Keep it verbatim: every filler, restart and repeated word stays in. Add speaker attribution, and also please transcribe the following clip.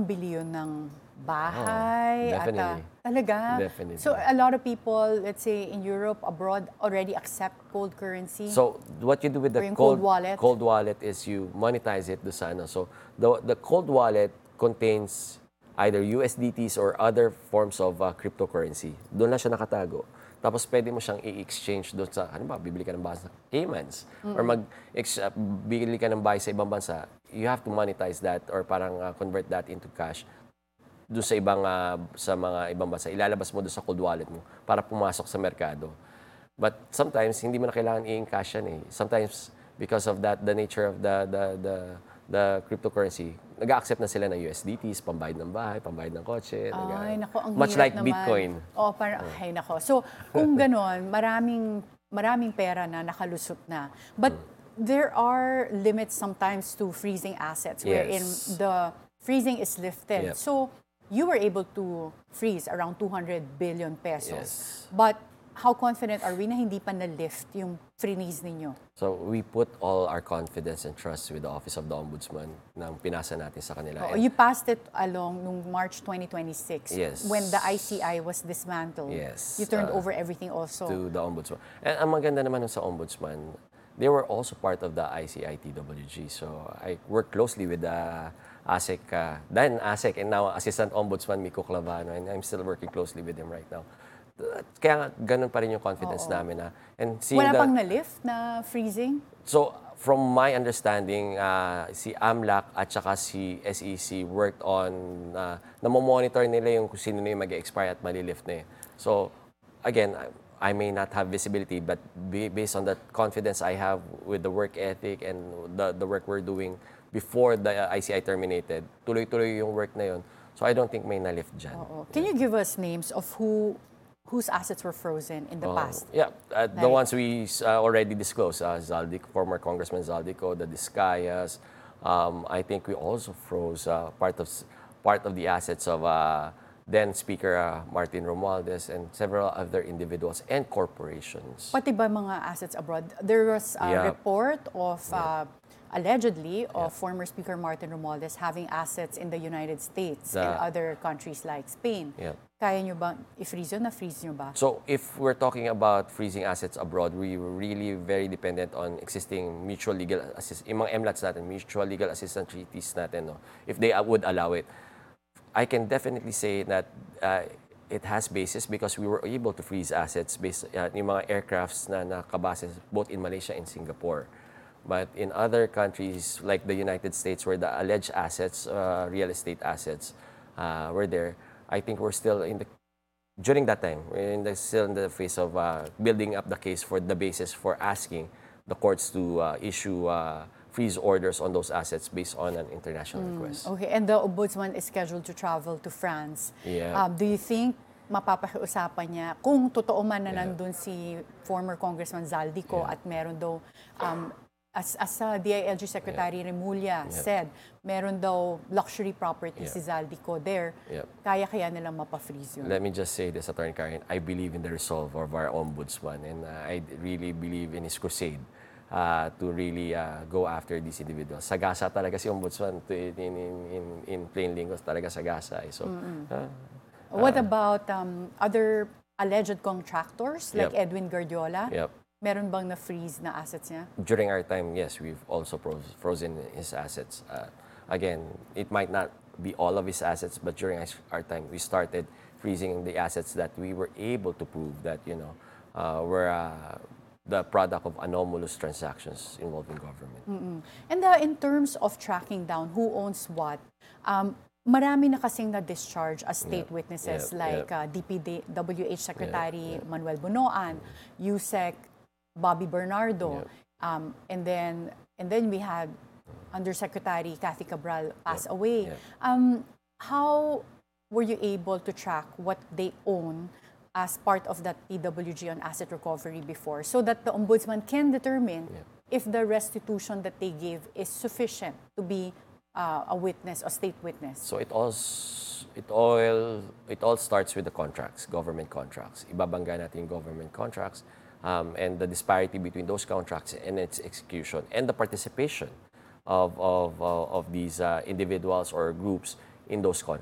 Speaker 1: pambili yun ng bahay?
Speaker 2: Oh,
Speaker 1: at,
Speaker 2: definitely.
Speaker 1: ah, talaga?
Speaker 2: Definitely.
Speaker 1: So a lot of people, let's say in Europe, abroad, already accept cold currency?
Speaker 2: So what you do with
Speaker 1: Or
Speaker 2: the
Speaker 1: yung
Speaker 2: cold,
Speaker 1: cold wallet?
Speaker 2: cold wallet is you monetize it do sa ano. So the, the cold wallet contains either U S D Ts or other forms of uh, cryptocurrency. Doon lang siya nakatago. Tapos pwede mo siyang i-exchange doon sa, ano ba, bibili ka ng bahay sa Caymans. Mm-hmm. Or mag uh, bibili ka ng bahay sa ibang bansa, you have to monetize that or parang uh, convert that into cash doon sa ibang uh, sa mga ibang bansa. Ilalabas mo doon sa cold wallet mo para pumasok sa merkado. But sometimes hindi mo na kailangan i-encash yan eh. Sometimes because of that, the nature of the the the, the cryptocurrency, nag-accept na sila ng U S D Ts, pambayad ng bahay, pambayad ng kotse.
Speaker 1: Ay, nako, ang
Speaker 2: much
Speaker 1: hirap
Speaker 2: like
Speaker 1: naman.
Speaker 2: Bitcoin.
Speaker 1: Oh, para, oh. Ay, nako. So, kung ganon, maraming, maraming pera na nakalusot na. But there are limits sometimes to freezing assets wherein
Speaker 2: Yes.
Speaker 1: the freezing is lifted.
Speaker 2: Yep.
Speaker 1: So, you were able to freeze around two hundred billion pesos.
Speaker 2: Yes.
Speaker 1: But how confident are we na hindi pa na-lift yung freeze ninyo?
Speaker 2: So we put all our confidence and trust with the Office of the Ombudsman nang pinasa natin sa kanila.
Speaker 1: Oh,
Speaker 2: And
Speaker 1: you passed it along nung March twenty twenty-six
Speaker 2: Yes.
Speaker 1: when the I C I was dismantled.
Speaker 2: Yes.
Speaker 1: You turned
Speaker 2: Uh,
Speaker 1: over everything also.
Speaker 2: to the Ombudsman. And ang maganda naman nun sa Ombudsman, they were also part of the I C I T W G. So I work closely with the ASEC, uh, then ASEC, and now Assistant Ombudsman Miko Clavano, and I'm still working closely with him right now. Kaya nga, ganun pa rin yung confidence
Speaker 1: Oo.
Speaker 2: namin. Na, and seeing
Speaker 1: Wala
Speaker 2: the,
Speaker 1: pang na-lift na freezing?
Speaker 2: So, from my understanding, uh, si AMLAC at saka si S E C worked on, uh, namomonitor nila yung kung sino na yung mag-expire at malilift na eh. So, again, I, I may not have visibility, but be, based on the confidence I have with the work ethic and the, the work we're doing before the I C I terminated, tuloy-tuloy yung work na yun. So, I don't think may na-lift dyan.
Speaker 1: Oo. Can you give us names of who whose assets were frozen in the
Speaker 2: Oh,
Speaker 1: past?
Speaker 2: Yeah, uh, the
Speaker 1: Like-
Speaker 2: ones we uh, already disclosed, uh, Zaldico, former Congressman Zaldico, the Discayas. Um, I think we also froze uh, part of s- part of the assets of uh, then Speaker uh, Martin Romualdez and several other individuals and corporations.
Speaker 1: Pati ba mga assets abroad? There was a
Speaker 2: Yeah.
Speaker 1: report of uh, allegedly of
Speaker 2: Yeah.
Speaker 1: former Speaker Martin Romualdez having assets in the United States
Speaker 2: The-
Speaker 1: and other countries like Spain.
Speaker 2: Yeah.
Speaker 1: Kaya nyo ba i-freeze yun? Na-freeze nyo ba?
Speaker 2: So if we're talking about freezing assets abroad, we were really very dependent on existing mutual legal assist, yung mga M LATs natin, mutual legal assistance treaties natin, no? If they uh, would allow it. I can definitely say that uh, it has basis because we were able to freeze assets based uh, yung mga aircrafts na nakabase both in Malaysia and Singapore. But in other countries like the United States where the alleged assets, uh, real estate assets, uh, were there, I think we're still in the during that time we're in the, still in the phase of uh, building up the case for the basis for asking the courts to uh, issue uh, freeze orders on those assets based on an international request.
Speaker 1: Okay, and the Ombudsman is scheduled to travel to France.
Speaker 2: Yeah.
Speaker 1: Um, do you think mapapakiusapan niya kung totoo man na
Speaker 2: Yeah.
Speaker 1: nandun si former Congressman Zaldico
Speaker 2: Yeah.
Speaker 1: at meron daw, um, as, as uh, D I L G Secretary Remulla
Speaker 2: Yeah.
Speaker 1: said, meron daw luxury property
Speaker 2: Yeah.
Speaker 1: si Zaldico there.
Speaker 2: Yeah.
Speaker 1: Kaya kaya nilang mapa-freeze yun.
Speaker 2: Let me just say this, Attorney Karen, I believe in the resolve of our ombudsman, and uh, I really believe in his crusade uh, to really uh, go after these individuals. Sagasa talaga si ombudsman, to, in, in, in, in plain lingo, talaga sagasa. Eh. So, uh,
Speaker 1: What about um, other alleged contractors like
Speaker 2: Yep.
Speaker 1: Edwin Guardiola?
Speaker 2: yep.
Speaker 1: Meron bang na-freeze na assets niya?
Speaker 2: During our time, yes, we've also froze, frozen his assets. Uh, again, it might not be all of his assets, but during our time, we started freezing the assets that we were able to prove that, you know, uh, were uh, the product of anomalous transactions involving government.
Speaker 1: And uh, in terms of tracking down who owns what, um, marami na kasing na-discharge as state
Speaker 2: Yep.
Speaker 1: witnesses
Speaker 2: Yep.
Speaker 1: like
Speaker 2: Yep.
Speaker 1: uh, D P W H Secretary
Speaker 2: Yep. Yep.
Speaker 1: Manuel Bunoan, U S E C Bobby Bernardo,
Speaker 2: Yep.
Speaker 1: um, and then and then we had Undersecretary Kathy Cabral pass away.
Speaker 2: Yep.
Speaker 1: Um, how were you able to track what they own as part of that T W G on asset recovery before so that the ombudsman can determine
Speaker 2: Yep.
Speaker 1: if the restitution that they gave is sufficient to be uh, a witness, a state witness?
Speaker 2: So it all s- it all it all starts with the contracts, government contracts. Ibabangga natin yung government contracts um, and the disparity between those contracts and its execution and the participation of of of, of these uh, individuals or groups in those con-